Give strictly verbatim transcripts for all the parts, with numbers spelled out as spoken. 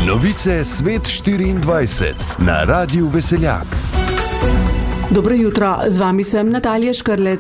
Novice Svet štiriindvajset na Radiu Veseljak. Dobro jutro, z vami sem Natalija Škrlet.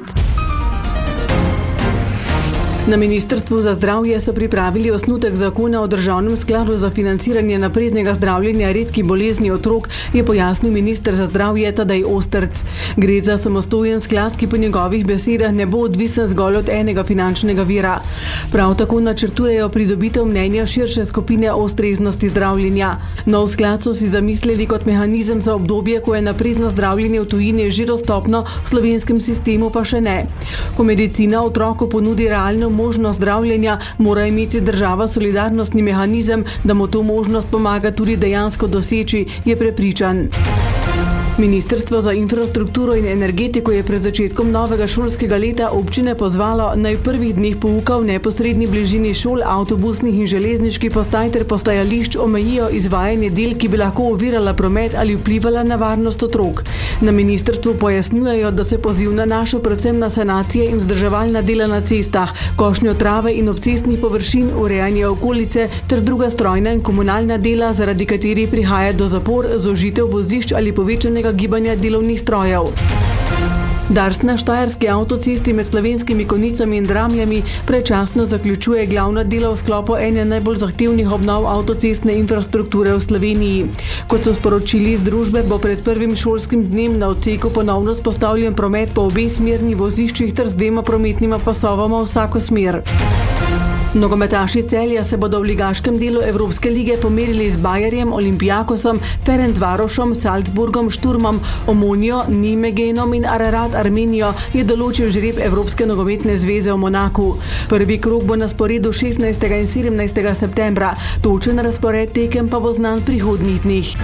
Na Ministrstvu za zdravje so pripravili osnutek zakona o državnem skladu za financiranje naprednega zdravljenja redkih bolezni otrok, je pojasnil minister za zdravje Tadej Ostrc. Gre za samostojen sklad, ki po njegovih besedah ne bo odvisen zgolj od enega finančnega vira. Prav tako načrtujejo pridobitev mnenja širše skupine o ustreznosti zdravljenja. Nov sklad so si zamislili kot mehanizem za obdobje, ko je napredno zdravljenje v tujini že dostopno, v slovenskem sistemu pa še ne. Ko medicina otroku ponudi realno možnost zdravljenja, mora imeti država solidarnostni mehanizem, da mu to možnost pomaga tudi dejansko doseči, je prepričan. Ministrstvo za infrastrukturo in energetiko je pred začetkom novega šolskega leta občine pozvalo, naj v prvih dneh pouka v neposredni bližini šol, avtobusnih in železniških postaj ter postajališč omejijo izvajanje del, ki bi lahko ovirala promet ali vplivala na varnost otrok. Na ministrstvu pojasnjujejo, da se poziv nanaša predvsem na sanacije in vzdrževalna dela na cestah, košnjo trave in obcestnih površin, urejanje okolice ter druga strojna in komunalna dela, zaradi katerih prihaja do zapor, zožitev vozišč ali povečanega gibanja delovnih strojev. Dars na štajerski avtocesti med Slovenskimi Konjicami in Dramljami predčasno zaključuje glavna dela v sklopu ene najbolj zahtevnih obnov avtocestne infrastrukture v Sloveniji. Kot so sporočili iz družbe, bo pred prvim šolskim dnem na odseku ponovno vzpostavljen promet po obeh smernih voziščih ter z dvema prometnima pasovoma v vsako smer. Nogometaši Celja se bodo v ligaškem delu Evropske lige pomerili z Bayerjem, Olympiakosom, Ferencvarošom, Salzburgom, Šturmom, Omonijo, Nimegenom in Ararat Armenijo, je določil žreb Evropske nogometne zveze v Monaku. Prvi krog bo na sporedu šestnajstega in sedemnajstega septembra, točen razpored tekem pa bo znan prihodnjih dneh.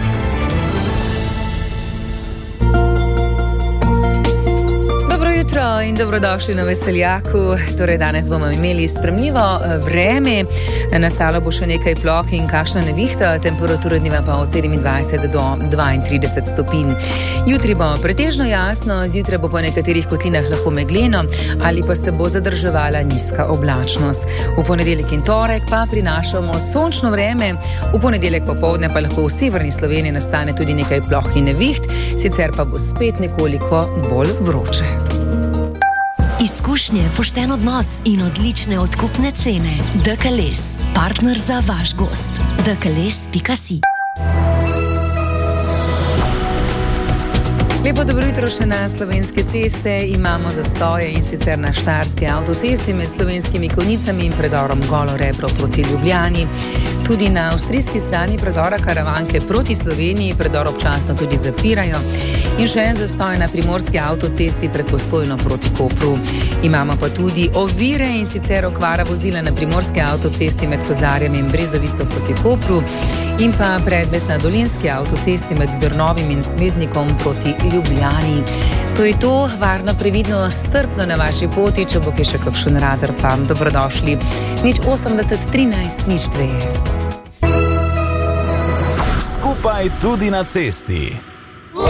Jutro in dobrodošli na Veseljaku. Torej, danes bomo imeli spremljivo vreme, nastalo bo še nekaj ploh in kakšna nevihta, temperatura dneva pa od sedemindvajset do dvaintrideset stopinj. Jutri bo pretežno jasno, zjutraj bo po nekaterih kotlinah lahko megleno ali pa se bo zadrževala nizka oblačnost. V ponedeljek in torek pa prinašamo sončno vreme, v ponedeljek popoldne pa lahko v severni Sloveniji nastane tudi nekaj ploh in neviht, sicer pa bo spet nekoliko bolj vroče. Izkušnje, pošten odnos in odlične odkupne cene. Dekales, partner za vaš gost. dekales pika si. Lepo dobro jutro še na Slovenske ceste. Imamo zastoje in sicer na štajerski avtocesti med Slovenskimi Konjicami in predorom Golo Rebro proti Ljubljani. Tudi na avstrijski strani predora Karavanke proti Sloveniji predor občasno tudi zapirajo. In še en zastoj na primorski avtocesti pred Postojno proti Kopru. Imamo pa tudi ovire in sicer okvara vozila na primorski avtocesti med Kozarjem in Brezovico proti Kopru in pa predmet na dolenski avtocesti med Drnovim in Smednikom proti Ljubljani. To je to, varno, previdno, strpno na vaši poti, če bo kaj še kakšen radar, pa dobrodošli. Nič osemdeset trinajst nič dve. Skupaj tudi na cesti.